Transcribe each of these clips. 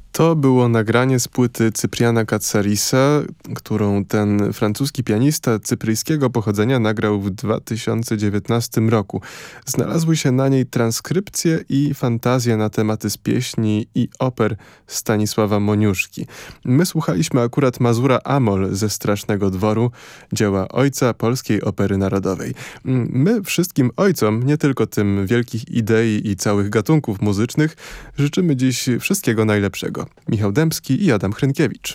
To było nagranie z płyty Cypriana Katsarisa, którą ten francuski pianista cypryjskiego pochodzenia nagrał w 2019 roku. Znalazły się na niej transkrypcje i fantazje na tematy z pieśni i oper Stanisława Moniuszki. My słuchaliśmy akurat Mazura Amol ze Strasznego Dworu, dzieła ojca polskiej opery narodowej. My wszystkim ojcom, nie tylko tym wielkich idei i całych gatunków muzycznych, życzymy dziś wszystkiego najlepszego. Michał Dębski i Adam Hrynkiewicz.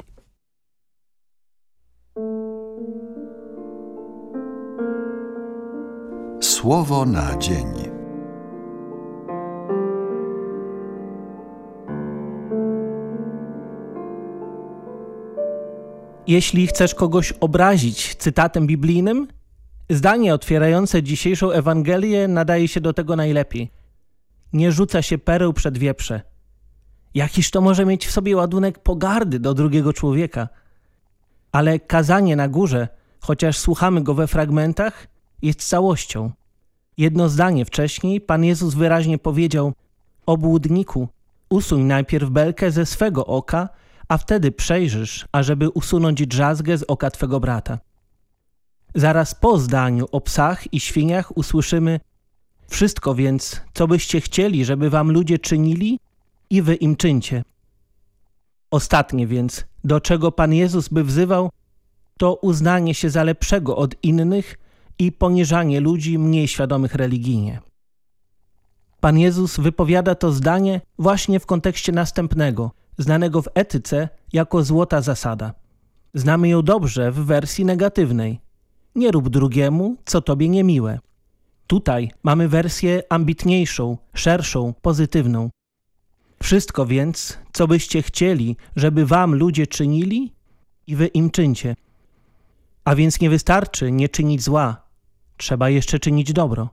Słowo na dzień. Jeśli chcesz kogoś obrazić cytatem biblijnym, zdanie otwierające dzisiejszą Ewangelię nadaje się do tego najlepiej. Nie rzuca się pereł przed wieprze. Jakiż to może mieć w sobie ładunek pogardy do drugiego człowieka? Ale kazanie na górze, chociaż słuchamy go we fragmentach, jest całością. Jedno zdanie wcześniej Pan Jezus wyraźnie powiedział: obłudniku, usuń najpierw belkę ze swego oka, a wtedy przejrzysz, ażeby usunąć drzazgę z oka twego brata. Zaraz po zdaniu o psach i świniach usłyszymy: wszystko więc, co byście chcieli, żeby wam ludzie czynili, i wy im czyńcie. Ostatnie więc, do czego Pan Jezus by wzywał, to uznanie się za lepszego od innych i poniżanie ludzi mniej świadomych religijnie. Pan Jezus wypowiada to zdanie właśnie w kontekście następnego, znanego w etyce jako złota zasada. Znamy ją dobrze w wersji negatywnej. Nie rób drugiemu, co tobie niemiłe. Tutaj mamy wersję ambitniejszą, szerszą, pozytywną. Wszystko więc, co byście chcieli, żeby wam ludzie czynili, i wy im czyńcie. A więc nie wystarczy nie czynić zła, trzeba jeszcze czynić dobro.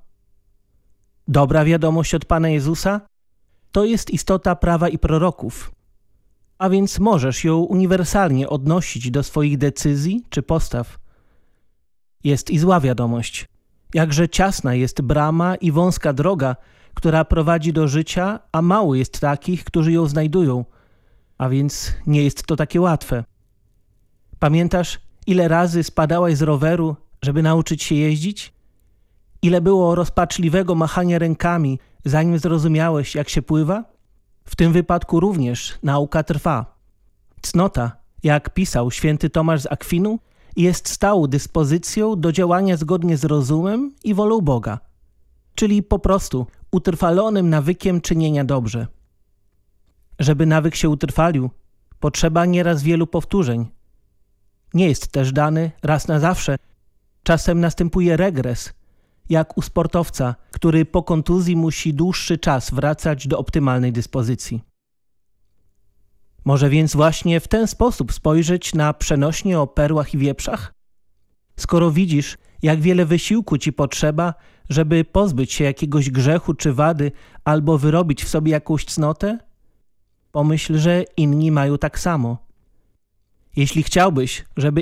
Dobra wiadomość od Pana Jezusa to jest istota prawa i proroków, a więc możesz ją uniwersalnie odnosić do swoich decyzji czy postaw. Jest i zła wiadomość. Jakże ciasna jest brama i wąska droga, która prowadzi do życia, a mało jest takich, którzy ją znajdują, a więc nie jest to takie łatwe. Pamiętasz, ile razy spadałaś z roweru, żeby nauczyć się jeździć? Ile było rozpaczliwego machania rękami, zanim zrozumiałeś, jak się pływa? W tym wypadku również nauka trwa. Cnota, jak pisał święty Tomasz z Akwinu, jest stałą dyspozycją do działania zgodnie z rozumem i wolą Boga, czyli po prostu utrwalonym nawykiem czynienia dobrze. Żeby nawyk się utrwalił, potrzeba nieraz wielu powtórzeń. Nie jest też dany raz na zawsze. Czasem następuje regres, jak u sportowca, który po kontuzji musi dłuższy czas wracać do optymalnej dyspozycji. Może więc właśnie w ten sposób spojrzeć na przenośnie o perłach i wieprzach? Skoro widzisz, jak wiele wysiłku ci potrzeba, żeby pozbyć się jakiegoś grzechu czy wady albo wyrobić w sobie jakąś cnotę, pomyśl, że inni mają tak samo. Jeśli chciałbyś, żeby